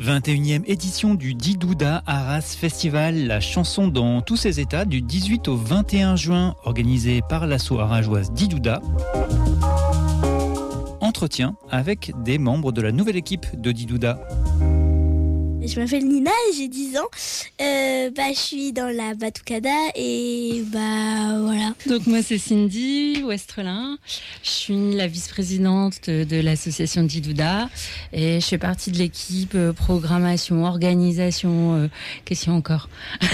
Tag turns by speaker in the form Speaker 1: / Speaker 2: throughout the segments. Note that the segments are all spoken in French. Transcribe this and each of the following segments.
Speaker 1: 21e édition du Didouda Arras Festival, la chanson dans tous ses états, du 18 au 21 juin, organisée par l'asso arageoise Didouda. Entretien avec des membres de la nouvelle équipe de Didouda.
Speaker 2: Je m'appelle Nina et j'ai 10 ans. Je suis dans la Batucada et voilà.
Speaker 3: Donc moi c'est Cindy Westrelin. Je suis la vice-présidente de l'association Didouda et je fais partie de l'équipe programmation, organisation, qu'est-ce qu'il y a encore?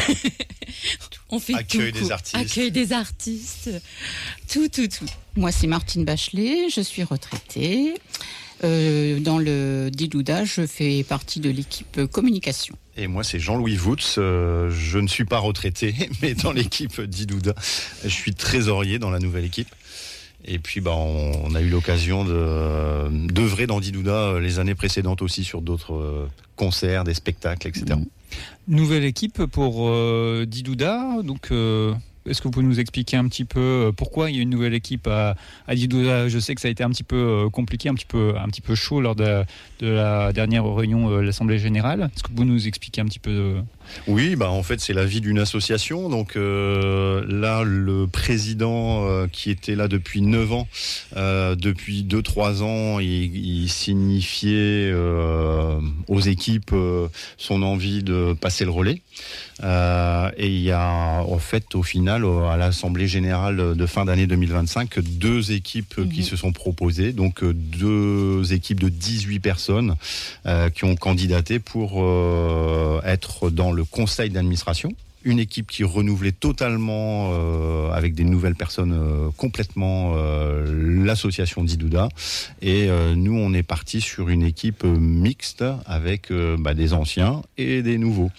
Speaker 3: On fait
Speaker 4: accueil
Speaker 3: tout.
Speaker 4: Des artistes.
Speaker 3: Accueil des artistes. Tout.
Speaker 5: Moi c'est Martine Bachelet, je suis retraitée. Dans le Didouda, je fais partie de l'équipe communication.
Speaker 4: Et moi, c'est Jean-Louis Woutz. Je ne suis pas retraité, mais dans l'équipe Didouda, je suis trésorier dans la nouvelle équipe. Et puis, on a eu l'occasion d'œuvrer dans Didouda les années précédentes aussi sur d'autres concerts, des spectacles, etc.
Speaker 1: Nouvelle équipe pour Didouda, donc... Est-ce que vous pouvez nous expliquer un petit peu pourquoi il y a une nouvelle équipe à Didouda? Je sais que ça a été un petit peu compliqué, un petit peu chaud lors de la dernière réunion de l'Assemblée Générale. Est-ce que vous pouvez nous expliquer un petit peu
Speaker 4: Oui, en fait, c'est la vie d'une association. Donc là, le président qui était là depuis 9 ans, depuis 2-3 ans, il signifiait aux équipes son envie de passer le relais. Et il y a, en fait, au final, à l'Assemblée Générale de fin d'année 2025, 2 équipes qui se sont proposées. Donc 2 équipes de 18 personnes qui ont candidaté pour être dans le conseil d'administration. Une équipe qui renouvelait totalement, avec des nouvelles personnes, complètement l'association Didouda. Et nous, on est parti sur une équipe mixte avec des anciens et des nouveaux.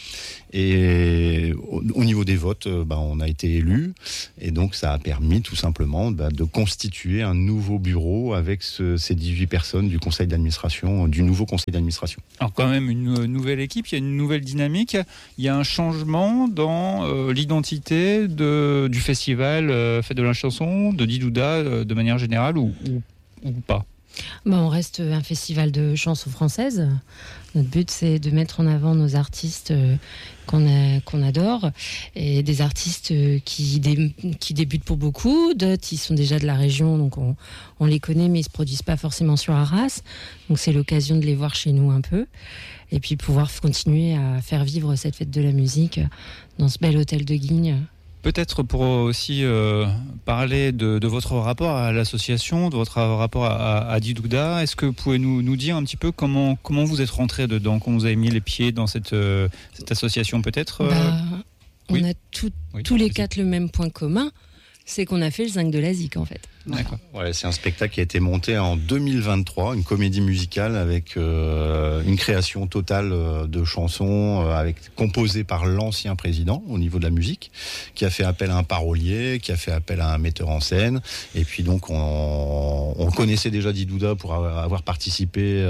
Speaker 4: Et au niveau des votes, on a été élus. Et donc, ça a permis tout simplement de constituer un nouveau bureau avec ces 18 personnes du conseil d'administration, du nouveau conseil d'administration.
Speaker 1: Alors quand même, une nouvelle équipe, il y a une nouvelle dynamique. Il y a un changement dans l'identité du festival Fête de la chanson, de Didouda de manière générale ou pas?
Speaker 3: On reste un festival de chansons françaises. Notre but, c'est de mettre en avant nos artistes qu'on adore, et des artistes qui débutent pour beaucoup. D'autres, ils sont déjà de la région, donc on les connaît, mais ils ne se produisent pas forcément sur Arras. Donc c'est l'occasion de les voir chez nous un peu, et puis pouvoir continuer à faire vivre cette fête de la musique dans ce bel hôtel de Guignes.
Speaker 1: Peut-être pour aussi parler de votre rapport à l'association, de votre rapport à Didouda, est-ce que vous pouvez nous dire un petit peu comment vous êtes rentré dedans, comment vous avez mis les pieds dans cette association peut-être
Speaker 3: On a tous les 4 le même point commun, c'est qu'on a fait le Zinc de la Zik en fait.
Speaker 1: D'accord.
Speaker 4: Ouais, c'est un spectacle qui a été monté en 2023, une comédie musicale avec une création totale de chansons composées par l'ancien président au niveau de la musique, qui a fait appel à un parolier, qui a fait appel à un metteur en scène. Et puis donc on connaissait déjà Didouda pour avoir participé,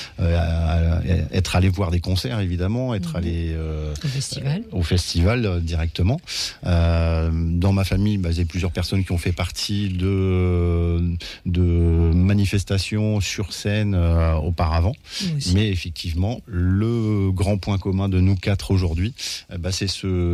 Speaker 4: être allé voir des concerts évidemment, être allé au festival directement. Dans ma famille, j'ai plusieurs personnes qui ont fait partie de manifestations sur scène auparavant, mais effectivement le grand point commun de nous 4 aujourd'hui, c'est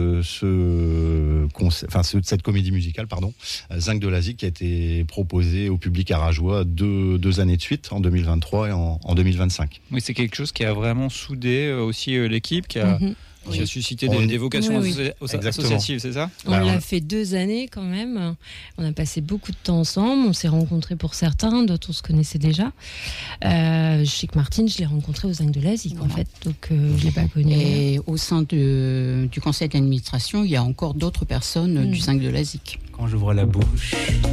Speaker 4: cette comédie musicale, Zinc de la Zik, qui a été proposée au public arageois 2 années de suite, en 2023 et en 2025.
Speaker 1: Oui, c'est quelque chose qui a vraiment soudé aussi l'équipe, qui a suscité des vocations associatives, c'est ça?
Speaker 3: On l'a fait 2 années quand même. On a passé beaucoup de temps ensemble. On s'est rencontrés pour certains, d'autres on se connaissait déjà. Je sais que Martine, je l'ai rencontrée au Zinc de la Zik en fait, donc je ne l'ai pas connue.
Speaker 5: Et au sein du conseil d'administration, il y a encore d'autres personnes du Zinc de la Zik.
Speaker 1: Quand j'ouvre la bouche...